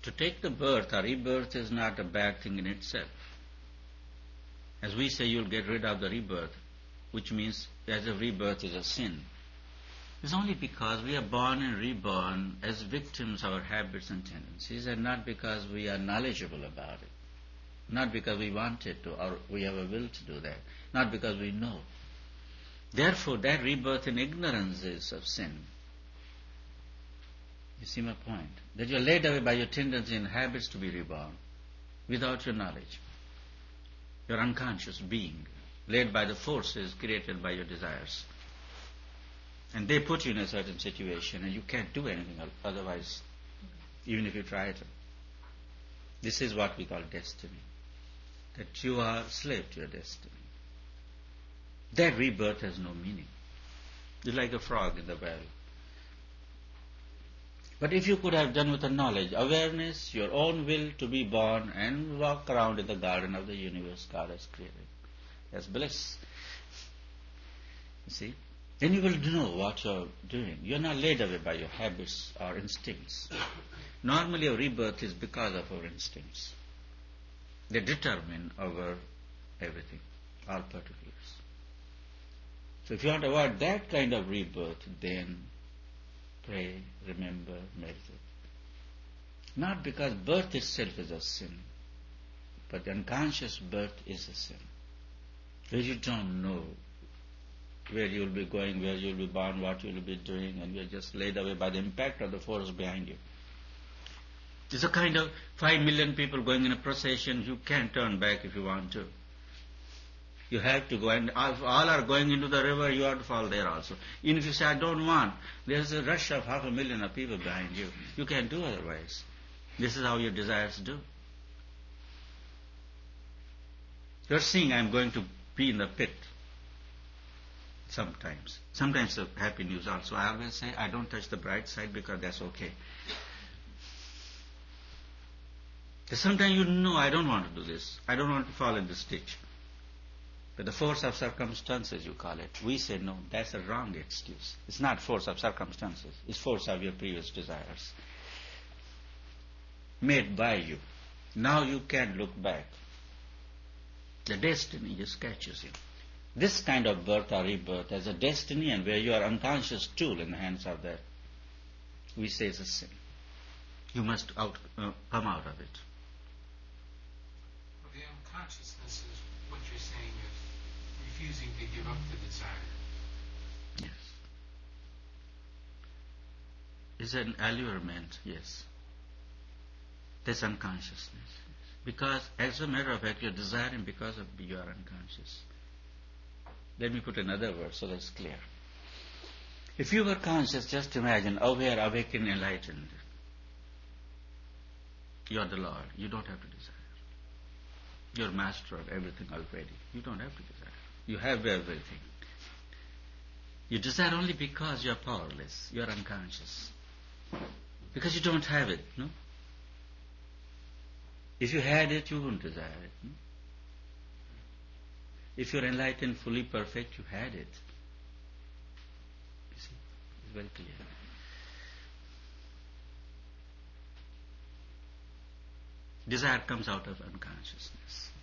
To take the birth or rebirth is not a bad thing in itself. As we say, you'll get rid of the rebirth, which means as if rebirth is a sin. It's only because we are born and reborn as victims of our habits and tendencies, and not because we are knowledgeable about it. Not because we wanted to, or we have a will to do that. Not because we know. Therefore, that rebirth in ignorance is of sin. You see my point? That you are led away by your tendency and habits to be reborn, without your knowledge. Your unconscious being, led by the forces created by your desires. And they put you in a certain situation, and you can't do anything otherwise, even if you try to. This is what we call destiny. That you are slave to your destiny. That rebirth has no meaning. It's like a frog in the well. But if you could have done with a knowledge, awareness, your own will to be born and walk around in the garden of the universe God has created, that's bliss. You see? Then you will know what you're doing. You're not led away by your habits or instincts. Normally our rebirth is because of our instincts. They determine our everything, all particulars. So if you want to avoid that kind of rebirth, then pray, remember, meditate. Not because birth itself is a sin, but the unconscious birth is a sin. Where you don't know where you will be going, where you will be born, what you will be doing, and you are just laid away by the impact of the force behind you. It's a kind of 5 million people going in a procession. You can't turn back if you want to. You have to go, and if all are going into the river, you have to fall there also. Even if you say, I don't want, there's a rush of 500,000 of people behind you. You can't do otherwise. This is how your desires do. You're seeing, I'm going to be in the pit. Sometimes. Sometimes the happy news also. I always say, I don't touch the bright side because that's okay. Sometimes you know, I don't want to do this. I don't want to fall in this ditch. But the force of circumstances, you call it. We say, no, that's a wrong excuse. It's not force of circumstances. It's force of your previous desires. Made by you. Now you can't look back. The destiny just catches you. This kind of birth or rebirth as a destiny, and where you are unconscious tool in the hands of that, we say is a sin. You must come out of it. Well, the unconsciousness is what you're saying is refusing to give up the desire. Yes. It's an allurement, yes. That's unconsciousness. Because as a matter of fact, you're desiring because of you are unconscious. Let me put another word so that's clear. If you were conscious, just imagine, aware, awakened, enlightened. You are the Lord. You don't have to desire. You're master of everything already. You don't have to desire. You have everything. You desire only because you are powerless. You are unconscious. Because you don't have it, no? If you had it, you wouldn't desire it. No? If you're enlightened, fully perfect, you had it. You see, it's very clear. Desire comes out of unconsciousness.